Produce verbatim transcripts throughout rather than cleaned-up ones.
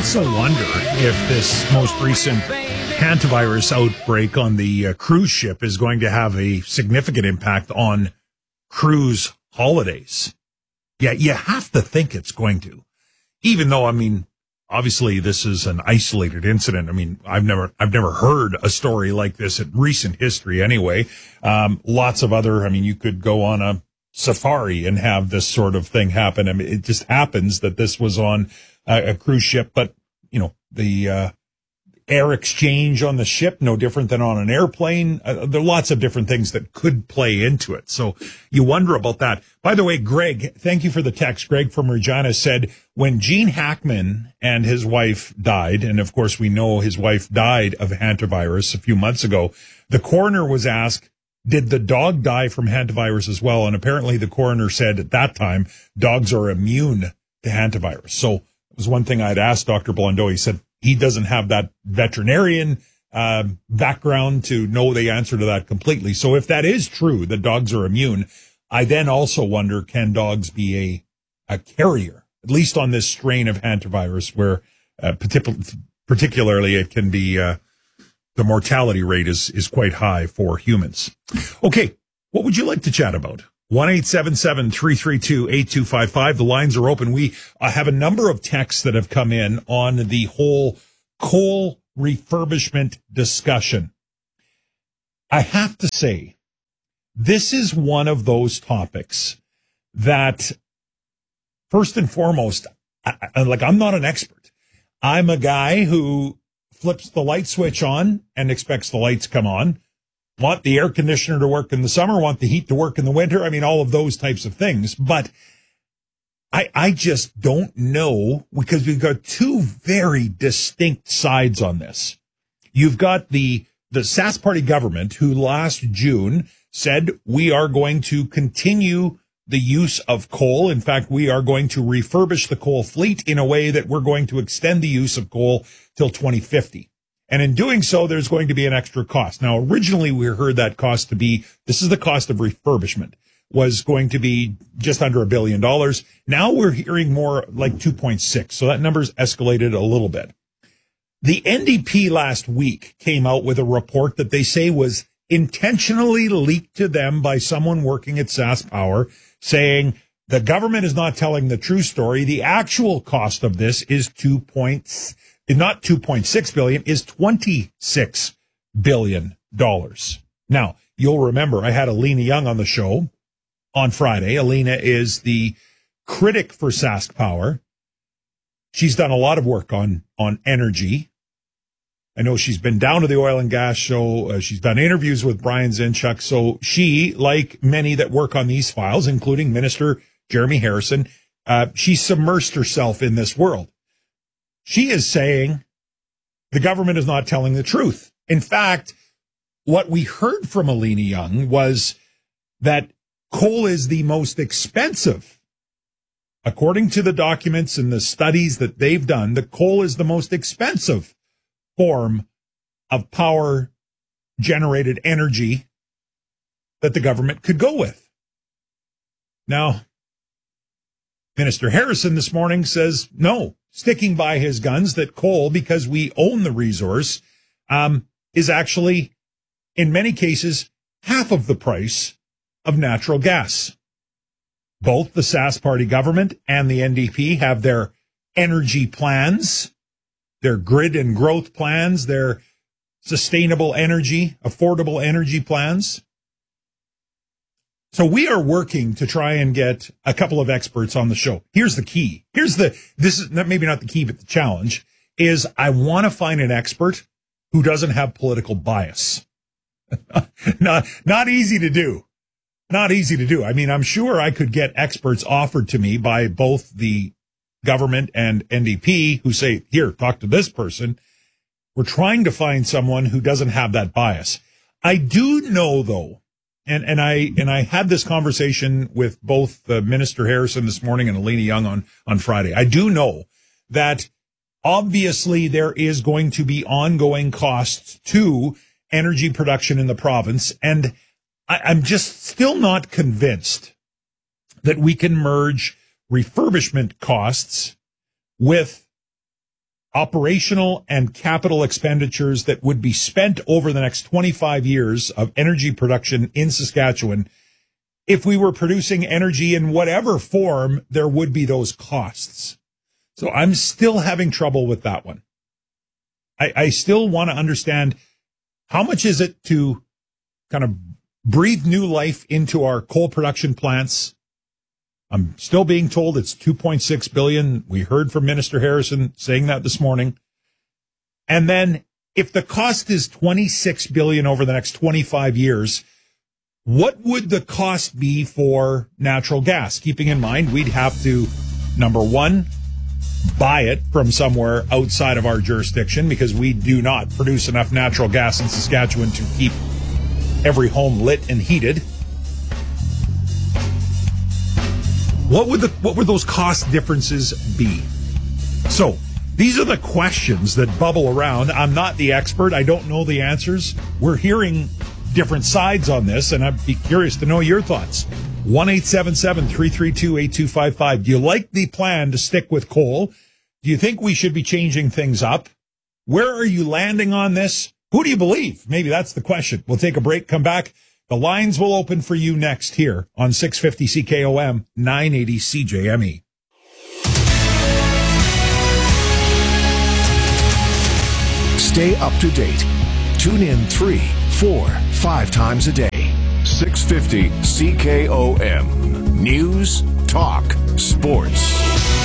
also wonder if this most recent hantavirus outbreak on the uh, cruise ship is going to have a significant impact on cruise holidays. Yeah, you have to think it's going to. Even though, I mean, obviously this is an isolated incident. I mean, I've never, I've never heard a story like this in recent history anyway. Um, lots of other, I mean, you could go on a safari and have this sort of thing happen. I mean, it just happens that this was on a, a cruise ship, but you know, the, uh, air exchange on the ship, no different than on an airplane. Uh, there are lots of different things that could play into it. So you wonder about that. By the way, Greg, thank you for the text. Greg from Regina said when Gene Hackman and his wife died, and of course we know his wife died of hantavirus a few months ago, the coroner was asked, did the dog die from hantavirus as well? And apparently the coroner said at that time, dogs are immune to hantavirus. So it was one thing I'd asked Doctor Blondeau. He said he doesn't have that veterinarian uh, background to know the answer to that completely. So if that is true, that dogs are immune, I then also wonder, can dogs be a, a carrier, at least on this strain of hantavirus where uh, partic- particularly it can be uh, the mortality rate is, is quite high for humans. Okay, what would you like to chat about? one eight seven seven, three three two, eight two five five. The lines are open. We uh, have a number of texts that have come in on the whole coal refurbishment discussion. I have to say, this is one of those topics that, first and foremost, I, I, like I'm not an expert. I'm a guy who flips the light switch on and expects the lights come on. Want the air conditioner to work in the summer, want the heat to work in the winter. I mean, all of those types of things. But I, I just don't know, because we've got two very distinct sides on this. You've got the, the Sask Party government, who last June said we are going to continue the use of coal. In fact, we are going to refurbish the coal fleet in a way that we're going to extend the use of coal till twenty fifty. And in doing so, there's going to be an extra cost. Now, originally we heard that cost to be, this is the cost of refurbishment, was going to be just under a billion dollars. Now we're hearing more like two point six. So that number's escalated a little bit. The N D P last week came out with a report that they say was intentionally leaked to them by someone working at SaskPower, saying the government is not telling the true story. The actual cost of this is two point, not two point six billion, is twenty-six billion dollars. Now, you'll remember I had Alina Young on the show on Friday. Alina is the critic for SaskPower. She's done a lot of work on, on energy. I know she's been down to the oil and gas show. Uh, she's done interviews with Brian Zinchuk. So she, like many that work on these files, including Minister Jeremy Harrison, uh, she submersed herself in this world. She is saying the government is not telling the truth. In fact, what we heard from Alina Young was that coal is the most expensive. According to the documents and the studies that they've done, the coal is the most expensive form of power generated energy that the government could go with. Now, Minister Harrison this morning says no, sticking by his guns, that coal, because we own the resource, um, is actually, in many cases, half of the price of natural gas. Both the Sask Party government and the N D P have their energy plans, their grid and growth plans, their sustainable energy, affordable energy plans. So we are working to try and get a couple of experts on the show. Here's the key. Here's the, this is maybe not the key, but the challenge is I want to find an expert who doesn't have political bias. not, not easy to do. Not easy to do. I mean, I'm sure I could get experts offered to me by both the government and N D P who say, here, talk to this person. We're trying to find someone who doesn't have that bias. I do know, though, and, and I and I had this conversation with both uh, Minister Harrison this morning and Alina Young on, on Friday. I do know that obviously there is going to be ongoing costs to energy production in the province, and I, I'm just still not convinced that we can merge refurbishment costs with operational and capital expenditures that would be spent over the next twenty-five years of energy production in Saskatchewan. If we were producing energy in whatever form, there would be those costs. So I'm still having trouble with that one. I, I still want to understand, how much is it to kind of breathe new life into our coal production plants? I'm still being told it's two point six billion dollars. We heard from Minister Harrison saying that this morning. And then if the cost is twenty-six billion dollars over the next twenty-five years, what would the cost be for natural gas? Keeping in mind, we'd have to, number one, buy it from somewhere outside of our jurisdiction, because we do not produce enough natural gas in Saskatchewan to keep every home lit and heated. What would the what would those cost differences be? So these are the questions that bubble around. I'm not the expert. I don't know the answers. We're hearing different sides on this, and I'd be curious to know your thoughts. one eight seven seven, three three two, eight two five five. Do you like the plan to stick with coal? Do you think we should be changing things up? Where are you landing on this? Who do you believe? Maybe that's the question. We'll take a break, come back. The lines will open for you next here on six fifty C K O M, nine eighty C J M E. Stay up to date. Tune in three, four, five times a day. six fifty C K O M. News, talk, sports.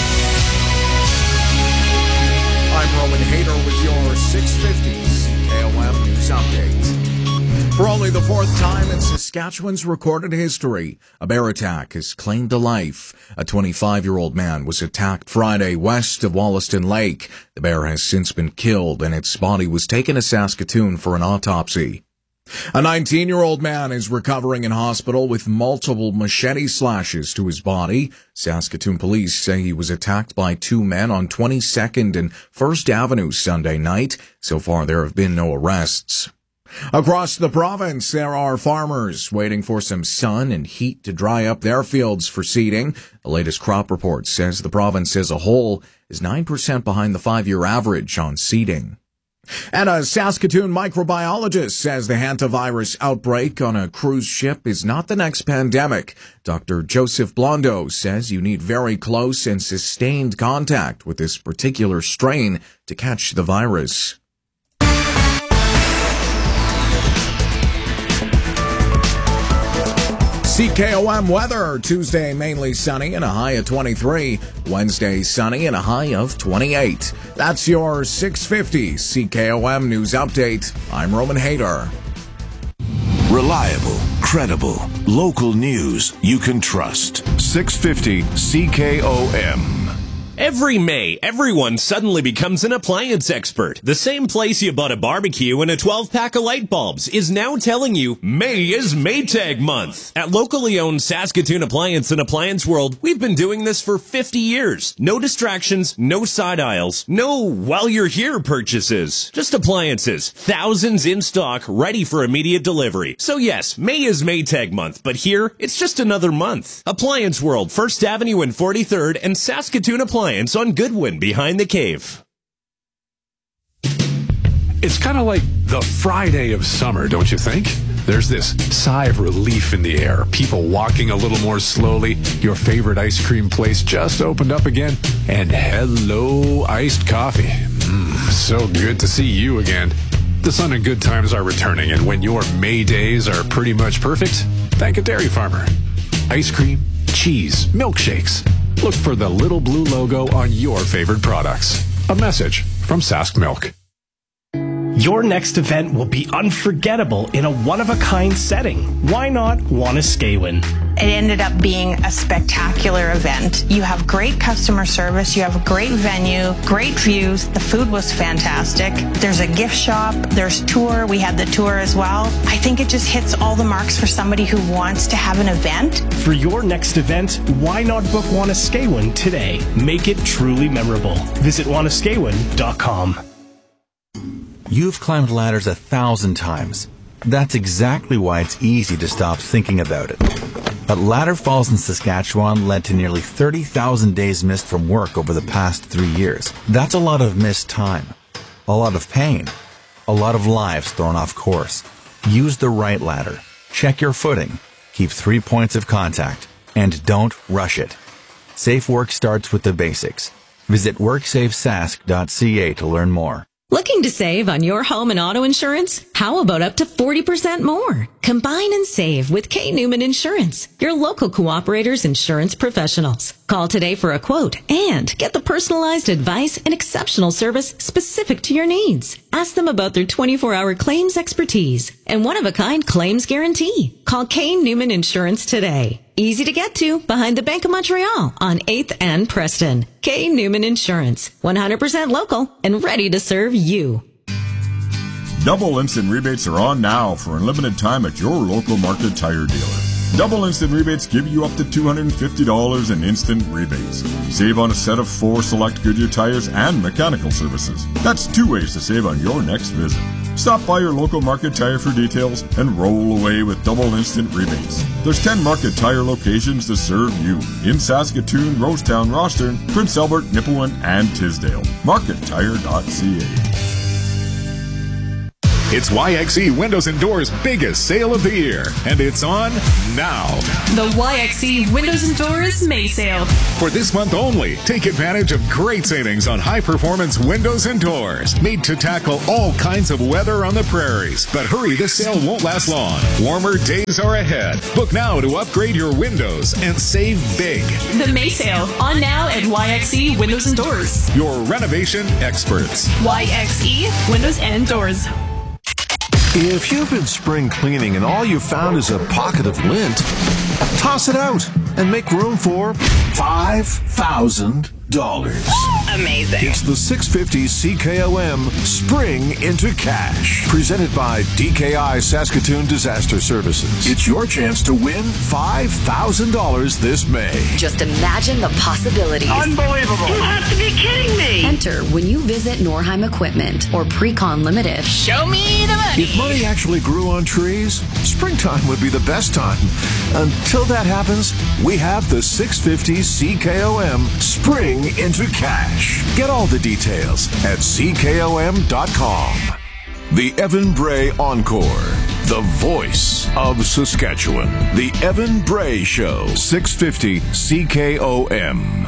I'm Roman Hader with your six fifty C K O M News Update. For only the fourth time in Saskatchewan's recorded history, a bear attack has claimed a life. A twenty-five-year-old man was attacked Friday west of Wollaston Lake. The bear has since been killed, and its body was taken to Saskatoon for an autopsy. A nineteen-year-old man is recovering in hospital with multiple machete slashes to his body. Saskatoon police say he was attacked by two men on twenty-second and First Avenue Sunday night. So far, there have been no arrests. Across the province, there are farmers waiting for some sun and heat to dry up their fields for seeding. The latest crop report says the province as a whole is nine percent behind the five-year average on seeding. And a Saskatoon microbiologist says the hantavirus outbreak on a cruise ship is not the next pandemic. Doctor Joseph Blondo says you need very close and sustained contact with this particular strain to catch the virus. C K O M weather. Tuesday mainly sunny and a high of twenty-three. Wednesday sunny and a high of twenty-eight. That's your six fifty C K O M News Update. I'm Roman Hader. Reliable, credible, local news you can trust. six fifty C K O M. Every May, everyone suddenly becomes an appliance expert. The same place you bought a barbecue and a twelve-pack of light bulbs is now telling you May is Maytag month. At locally owned Saskatoon Appliance and Appliance World, we've been doing this for fifty years. No distractions, no side aisles, no while you're here purchases. Just appliances, thousands in stock, ready for immediate delivery. So yes, May is Maytag month, but here, it's just another month. Appliance World, First Avenue and forty-third, and Saskatoon Appliance on Goodwin behind the cave. It's kind of like the Friday of summer, don't you think? There's this sigh of relief in the air, people walking a little more slowly, your favorite ice cream place just opened up again, and hello, iced coffee. Mmm, so good to see you again. The sun and good times are returning, and when your May days are pretty much perfect, thank a dairy farmer. Ice cream, cheese, milkshakes. Look for the little blue logo on your favorite products. A message from Sask Milk. Your next event will be unforgettable in a one-of-a-kind setting. Why not Wanuskewin? It ended up being a spectacular event. You have great customer service, you have a great venue, great views, the food was fantastic. There's a gift shop, there's tour, we had the tour as well. I think it just hits all the marks for somebody who wants to have an event. For your next event, why not book Wanuskewin today? Make it truly memorable. Visit Wanuskewin dot com. You've climbed ladders a thousand times. That's exactly why it's easy to stop thinking about it. But ladder falls in Saskatchewan led to nearly thirty thousand days missed from work over the past three years. That's a lot of missed time, a lot of pain, a lot of lives thrown off course. Use the right ladder. Check your footing. Keep three points of contact. And don't rush it. Safe work starts with the basics. Visit work safe sask dot c a to learn more. Looking to save on your home and auto insurance? How about up to forty percent more? Combine and save with K. Newman Insurance, your local Cooperator's insurance professionals. Call today for a quote and get the personalized advice and exceptional service specific to your needs. Ask them about their twenty-four hour claims expertise and one-of-a-kind claims guarantee. Call K. Newman Insurance today. Easy to get to behind the Bank of Montreal on eighth and Preston. K. Newman Insurance, one hundred percent local and ready to serve you. Double instant rebates are on now for a limited time at your local Market Tire dealer. Double instant rebates give you up to two hundred fifty dollars in instant rebates. Save on a set of four select Goodyear tires and mechanical services. That's two ways to save on your next visit. Stop by your local Market Tire for details and roll away with double instant rebates. There's ten Market Tire locations to serve you in Saskatoon, Rosetown, Rostern, Prince Albert, Nipawin, and Tisdale. market tire dot c a. It's Y X E Windows and Doors' biggest sale of the year, and it's on now. The Y X E Windows and Doors May Sale. For this month only, take advantage of great savings on high-performance windows and doors, made to tackle all kinds of weather on the prairies. But hurry, this sale won't last long. Warmer days are ahead. Book now to upgrade your windows and save big. The May Sale, on now at Y X E Windows and Doors. Your renovation experts. Y X E Windows and Doors. If you've been spring cleaning and all you found is a pocket of lint, toss it out and make room for five thousand dollars. Amazing. It's the six fifty C K O M Spring into Cash, presented by D K I Saskatoon Disaster Services. It's your chance to win five thousand dollars this May. Just imagine the possibilities. Unbelievable. You have to be kidding me. Enter when you visit Norheim Equipment or Precon Limited. Show me the money. If money actually grew on trees, springtime would be the best time. Until that happens, we have the six fifty C K O M Spring into Cash. Get all the details at c k o m dot com. The Evan Bray Encore, the voice of Saskatchewan. The Evan Bray Show, six fifty C K O M.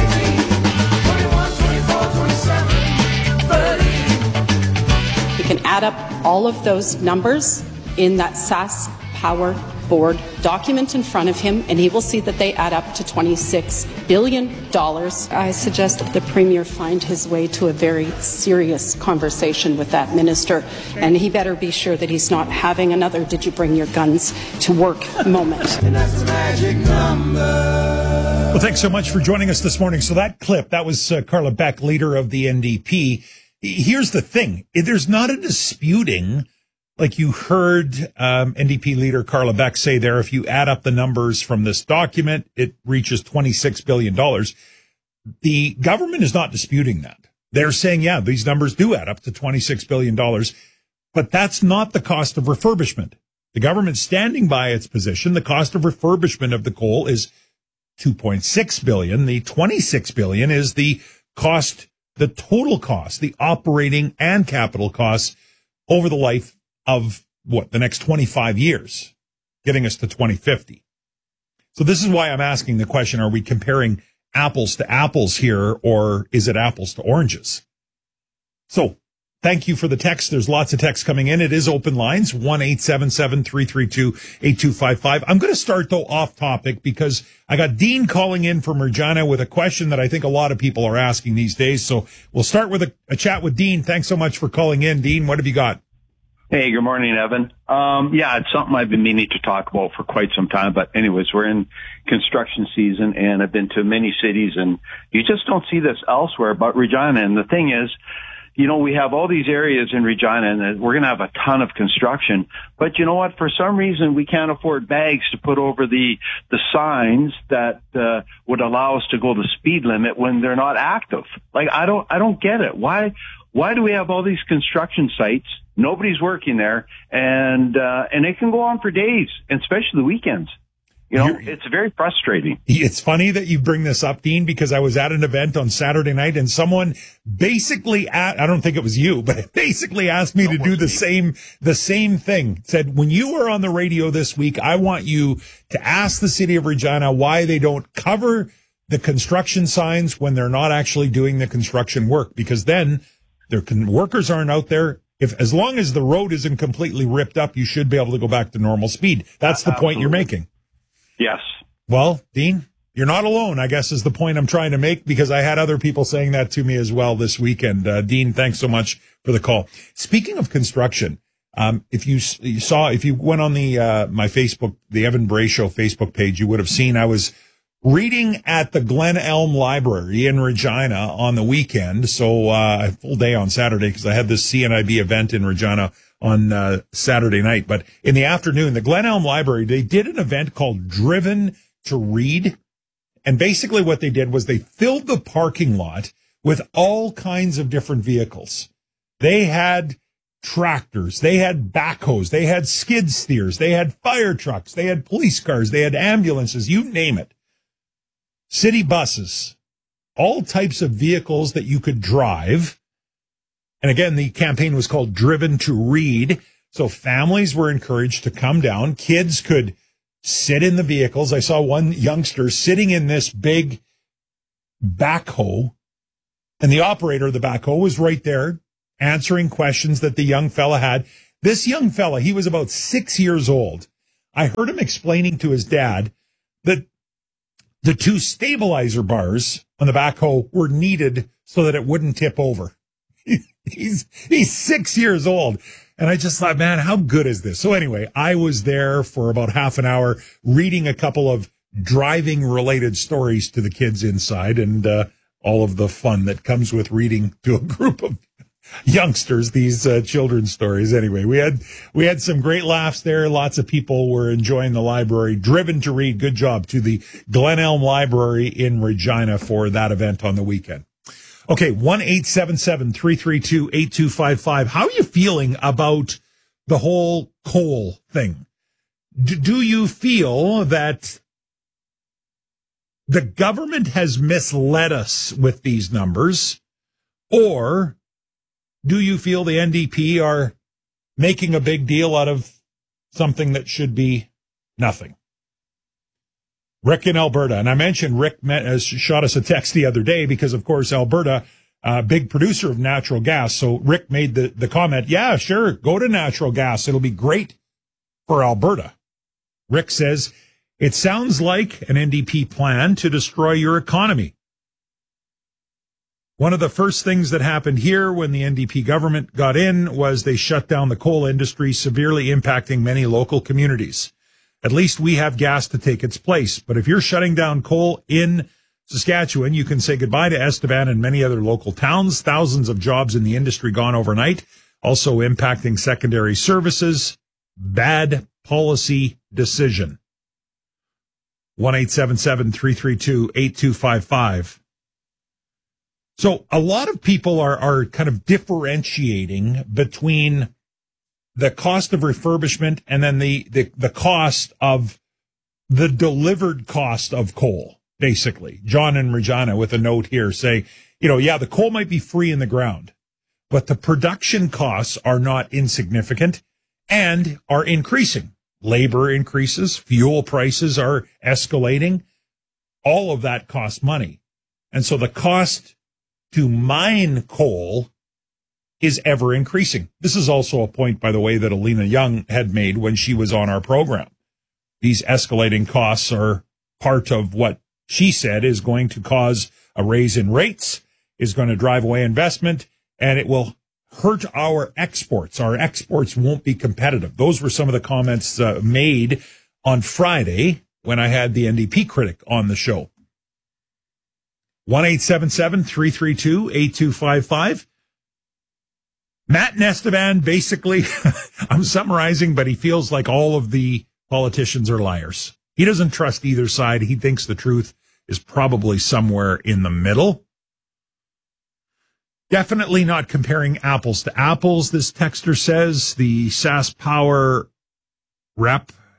You can add up all of those numbers in that Sask Power Board document in front of him, and he will see that they add up to twenty-six billion dollars. I suggest that the Premier find his way to a very serious conversation with that minister, and he better be sure that he's not having another did you bring your guns to work moment. And that's the magic number. Well, thanks so much for joining us this morning. So that clip, that was uh, Carla Beck, leader of the N D P. Here's the thing. There's not a disputing. Like you heard um, N D P leader Carla Beck say there, if you add up the numbers from this document, it reaches twenty-six billion dollars. The government is not disputing that. They're saying, yeah, these numbers do add up to twenty-six billion dollars, but that's not the cost of refurbishment. The government's standing by its position. The cost of refurbishment of the coal is two point six billion dollars. The twenty-six billion dollars is the cost, the total cost, the operating and capital costs over the life of what, the next twenty-five years, getting us to twenty fifty. So this is why I'm asking the question, are we comparing apples to apples here, or is it apples to oranges? So thank you for the text. There's lots of text coming in. It is open lines, one eight seven seven, three three two, eight two five five. I'm going to start, though, off topic because I got Dean calling in from Regina with a question that I think a lot of people are asking these days. So we'll start with a, a chat with Dean. Thanks so much for calling in. Dean, what have you got? Hey, good morning, Evan. Um, yeah, it's something I've been meaning to talk about for quite some time. But anyways, we're in construction season, and I've been to many cities, and you just don't see this elsewhere but Regina. And the thing is, you know, we have all these areas in Regina, and we're going to have a ton of construction. But you know what? For some reason, we can't afford bags to put over the the signs that uh, would allow us to go the speed limit when they're not active. Like, I don't, I don't get it. Why? Why do we have all these construction sites? Nobody's working there, and uh, and it can go on for days, especially the weekends. You know, You're, it's very frustrating. It's funny that you bring this up, Dean, because I was at an event on Saturday night and someone basically, at, I don't think it was you, but basically asked me to do the same, the same thing. Said, when you were on the radio this week, I want you to ask the city of Regina why they don't cover the construction signs when they're not actually doing the construction work, because then their con- workers aren't out there. If, as long as the road isn't completely ripped up, you should be able to go back to normal speed. That's the point you're making. Yes. Well, Dean, you're not alone, I guess, is the point I'm trying to make, because I had other people saying that to me as well this weekend. Uh, Dean, thanks so much for the call. Speaking of construction, um, if you, you saw, if you went on the, uh, my Facebook, the Evan Bray Show Facebook page, you would have seen I was reading at the Glen Elm Library in Regina on the weekend. So, uh, a full day on Saturday because I had this C N I B event in Regina on uh, Saturday night. But in the afternoon, the Glen Elm Library, they did an event called Driven to Read. And basically what they did was they filled the parking lot with all kinds of different vehicles. They had tractors, they had backhoes, they had skid steers, they had fire trucks, they had police cars, they had ambulances, you name it. City buses, all types of vehicles that you could drive. And again, the campaign was called Driven to Read. So families were encouraged to come down. Kids could sit in the vehicles. I saw one youngster sitting in this big backhoe, and the operator of the backhoe was right there answering questions that the young fella had. This young fella, he was about six years old. I heard him explaining to his dad that the two stabilizer bars on the backhoe were needed so that it wouldn't tip over. He's, he's six years old. And I just thought, man, how good is this? So anyway, I was there for about half an hour reading a couple of driving related stories to the kids inside, and, uh, all of the fun that comes with reading to a group of youngsters, these, uh, children's stories. Anyway, we had, we had some great laughs there. Lots of people were enjoying the library. Driven to Read. Good job to the Glen Elm Library in Regina for that event on the weekend. Okay, one eight seven seven, three three two, eight two five five. How are you feeling about the whole coal thing? D- do you feel that the government has misled us with these numbers, or do you feel the N D P are making a big deal out of something that should be nothing? Rick in Alberta. And I mentioned Rick met, uh, shot us a text the other day because, of course, Alberta, uh, big producer of natural gas. So Rick made the, the comment, yeah, sure, go to natural gas. It'll be great for Alberta. Rick says, it sounds like an N D P plan to destroy your economy. One of the first things that happened here when the N D P government got in was they shut down the coal industry, severely impacting many local communities. At least we have gas to take its place. But if you're shutting down coal in Saskatchewan, you can say goodbye to Estevan and many other local towns. Thousands of jobs in the industry gone overnight, also impacting secondary services. Bad policy decision. one eight seven seven, three three two, eight two five five. So a lot of people are, are kind of differentiating between the cost of refurbishment and then the, the, the cost of the delivered cost of coal, basically. John in Regina with a note here say, you know, yeah, the coal might be free in the ground, but the production costs are not insignificant and are increasing. Labor increases, fuel prices are escalating. All of that costs money. And so the cost to mine coal is ever increasing. This is also a point, by the way, that Alina Young had made when she was on our program. These escalating costs are part of what she said is going to cause a raise in rates, is going to drive away investment, and it will hurt our exports. Our exports won't be competitive. Those were some of the comments uh, made on Friday when I had the N D P critic on the show. one eight seven seven, three three two, eight two five five. Matt Nestevan, basically, I'm summarizing, but he feels like all of the politicians are liars. He doesn't trust either side. He thinks the truth is probably somewhere in the middle. Definitely not comparing apples to apples, this texter says. The SaskPower rep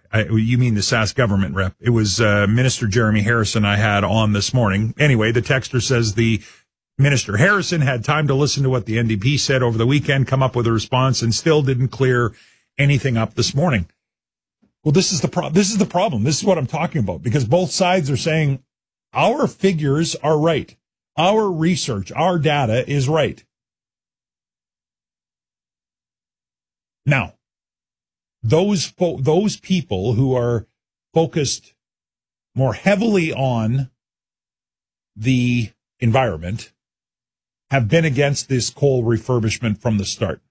I, you mean the Sask government rep. It was uh, Minister Jeremy Harrison I had on this morning. Anyway, the texter says the Minister Harrison had time to listen to what the N D P said over the weekend, come up with a response, and still didn't clear anything up this morning. Well, this is the pro- this is the problem. This is what I'm talking about, because both sides are saying our figures are right. Our research, our data is right. Now, those fo- those people who are focused more heavily on the environment have been against this coal refurbishment from the start,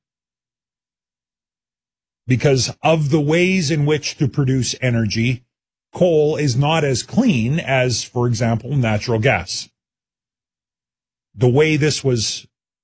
because of the ways in which to produce energy. Coal is not as clean as, for example, natural gas. The way this was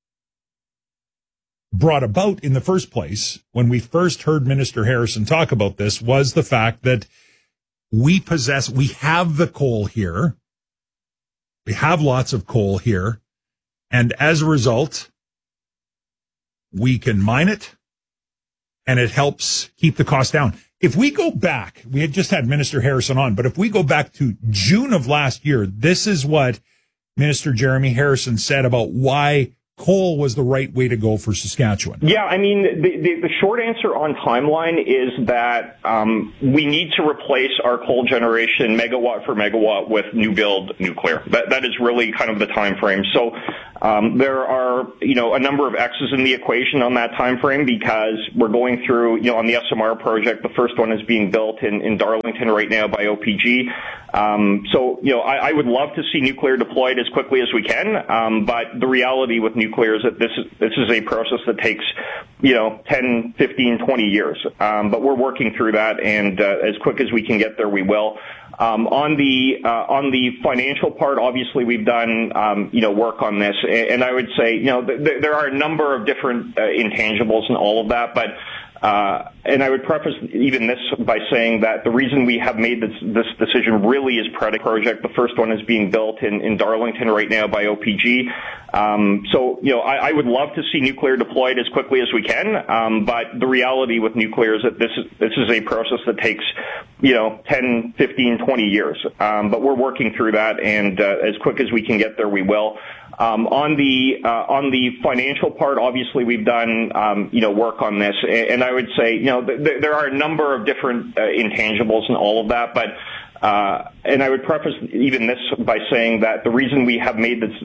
brought about in the first place, when we first heard Minister Harrison talk about this, was the fact that we possess, we have the coal here. We have lots of coal here. And as a result, we can mine it, and it helps keep the cost down. If we go back, we had just had Minister Harrison on, but if we go back to June of last year, this is what Minister Jeremy Harrison said about why coal was the right way to go for Saskatchewan. Yeah, I mean, the, the, the short answer on timeline is that um, we need to replace our coal generation megawatt for megawatt with new build nuclear. That that is really kind of the time frame. So um, there are, you know, a number of X's in the equation on that time frame, because we're going through, you know, on the S M R project, the first one is being built in, in Darlington right now by O P G. Um, so, you know, I, I would love to see nuclear deployed as quickly as we can, um, but the reality with nuclear is that this is this is a process that takes, you know, ten, fifteen, twenty years. Um, but we're working through that, and uh, as quick as we can get there, we will. Um, on the uh, on the financial part, obviously we've done um, you know work on this, and I would say, you know, th- there are a number of different uh, intangibles in all of that, but. Uh, and I would preface even this by saying that the reason we have made this, this decision really is Predict project. The first one is being built in, in Darlington right now by O P G. Um, so, you know, I, I would love to see nuclear deployed as quickly as we can. Um, but the reality with nuclear is that this is, this is a process that takes, you know, ten, fifteen, twenty years. Um, but we're working through that, and uh, as quick as we can get there, we will. Um, on the uh, on the financial part, obviously we've done um, you know work on this, and I would say, you know, th- there are a number of different uh, intangibles in all of that, but uh, and I would preface even this by saying that the reason we have made this